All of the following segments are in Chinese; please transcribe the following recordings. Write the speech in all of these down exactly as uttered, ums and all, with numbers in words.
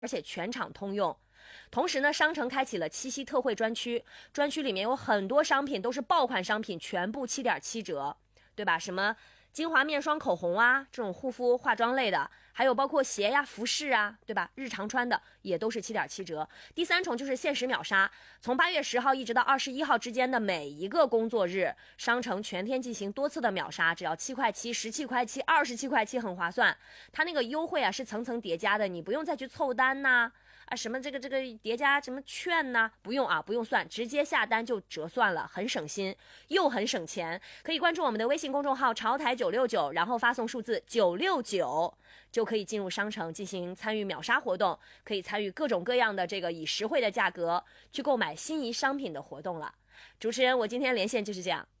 而且全场通用。同时呢，商城开启了七夕特惠专区，专区里面有很多商品都是爆款商品，全部 七点七折，对吧？什么精华面霜、口红啊，这种护肤化妆类的，还有包括鞋呀、服饰啊，对吧？日常穿的也都是 七点七折。第三重就是限时秒杀，从八月十号一直到二十一号之间的每一个工作日，商城全天进行多次的秒杀，只要七块七、十七块七、二十七块七，很划算。它那个优惠啊是层层叠加的，你不用再去凑单呐、啊，什么这个这个叠加什么券呐、啊，不用啊，不用算，直接下单就折算了，很省心又很省钱。可以关注我们的微信公众号潮台九六九，然后发送数字九六九，就可以进入商城进行参与秒杀活动，可以参与各种各样的这个以实惠的价格去购买心仪商品的活动了。主持人，我今天连线就是这样。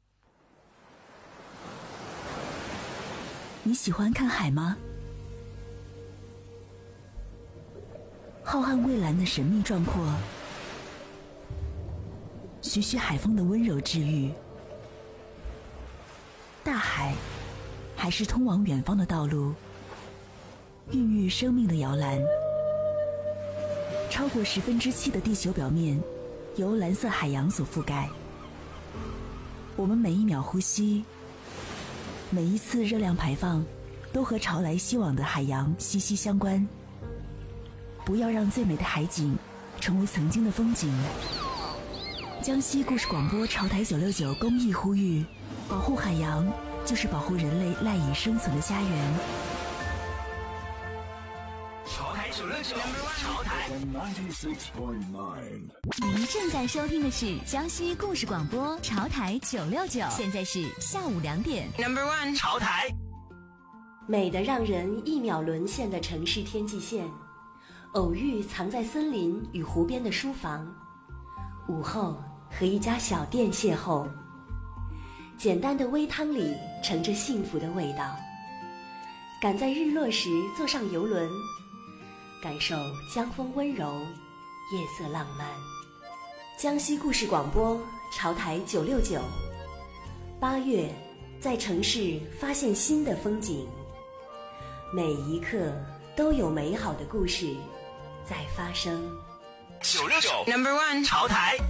你喜欢看海吗？浩瀚蔚蓝的神秘壮阔，徐徐海风的温柔治愈。大海还是通往远方的道路，孕育生命的摇篮。超过十分之七的地球表面由蓝色海洋所覆盖。我们每一秒呼吸，每一次热量排放，都和潮来袭往的海洋息息相关。不要让最美的海景成为曾经的风景。江西故事广播潮台九六九公益呼吁：保护海洋，就是保护人类赖以生存的家园。 潮台九六九，潮台。 您正在收听的是江西故事广播潮台九六九，现在是下午两点。 Number one， 潮台。 美得让人一秒沦陷的城市天际线，偶遇藏在森林与湖边的书房，午后和一家小店邂逅，简单的微汤里盛着幸福的味道。赶在日落时坐上游轮，感受江风温柔，夜色浪漫。江西故事广播潮台九六九，八月在城市发现新的风景，每一刻都有美好的故事在发生。 九六九 Number one， 潮台。